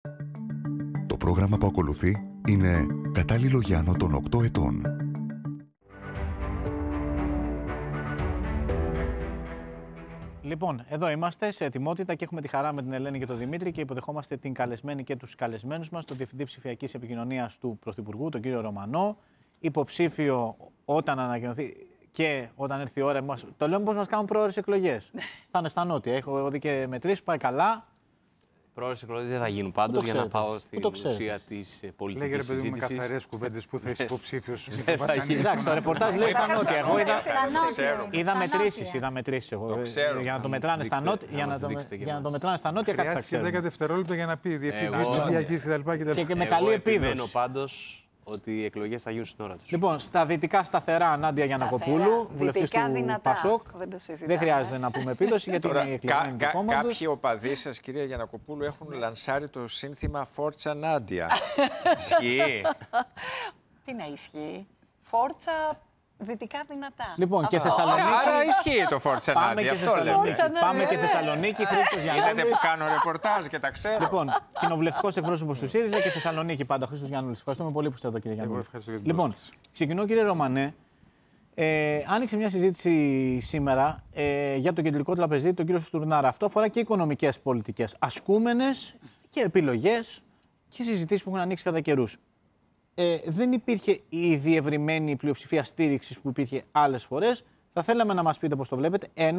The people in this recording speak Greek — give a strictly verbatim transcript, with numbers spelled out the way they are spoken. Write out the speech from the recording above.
Το πρόγραμμα που ακολουθεί είναι κατάλληλο για άνω των οκτώ ετών. Λοιπόν, εδώ είμαστε σε ετοιμότητα και έχουμε τη χαρά με την Ελένη και τον Δημήτρη και υποδεχόμαστε την καλεσμένη και τους καλεσμένους μας, τον Διευθυντή Ψηφιακής Επικοινωνίας του Πρωθυπουργού, τον κύριο Ρωμανό, υποψήφιο όταν ανακοινωθεί και όταν έρθει η ώρα μας. Το λέμε πως μας κάνουν πρόωρες εκλογές. Θα είναι στα νότια. Έχω δει και μετρήσεις, πάει καλά. Πρόορες εκλογές δεν θα γίνουν πάντως, για να πάω στην ουσία της πολιτικής Λέγε ρε παιδί μου με συζήτησης. καθαρές κουβέντες που θα είσαι υποψήφιος. Εντάξει, το ρεπορτάζ λέει στα νότια. Εγώ είδα, είδα μετρήσεις, είδα μετρήσεις εγώ. Για να το μετράνε στα νότια, για να το, για να το μετράνε στα νότια κάτι θα Χρειάστηκε ξέρουν. δέκα δευτερόλεπτα για να πει διευθυντής Εγώ- ψηφιακής κτλ. Και, και με καλή Εγώ επίδοση. επιμένω πάντως ότι οι εκλογές θα γίνουν στην ώρα τους. Λοιπόν, στα δυτικά σταθερά Νάντια Γιαννακοπούλου, βουλευτής του Πασόκ. Δεν χρειάζεται να πούμε επίδοση γιατί είναι η εκλεγμένη του κόμματος. Κάποιοι οπαδοί σας, κυρία Γιαννακοπούλου, έχουν λανσάρει το σύνθημα Φόρτσα Νάντια. Ισχύει. Τι να ισχύει. Φόρτσα δυτικά δυνατά. Λοιπόν, και Αυτό. Θεσσαλονίκη. Άρα ισχύει το Φόρτσα Πάμε Νάντια, και αυτό λέμε. Θεσσαλονίκη. λέμε. Πάμε και Θεσσαλονίκη, Χρήστος Είδατε Γιαννούλης. που κάνω ρεπορτάζ και τα ξέρω. Λοιπόν, κοινοβουλευτικός εκπρόσωπος του ΣΥΡΙΖΑ και Θεσσαλονίκη πάντα, Χρήστος Γιαννούλης. Ευχαριστούμε πολύ που είστε εδώ, κύριε Γιαννούλη. ευχαριστώ για την Λοιπόν, πρόσκληση. ξεκινώ, κύριε Ρωμανέ. Ε, άνοιξε μια συζήτηση σήμερα ε, για τον κεντρικό τραπεζίτη, τον κύριο Στουρνάρα. Αυτό αφορά και οικονομικές πολιτικές, ασκούμενες και επιλογές και συζητήσεις που έχουν ανοίξει κατά καιρούς. Ε, δεν υπήρχε η διευρυμένη πλειοψηφία στήριξης που υπήρχε άλλες φορές. Θα θέλαμε να μας πείτε πώς το βλέπετε. Ένα,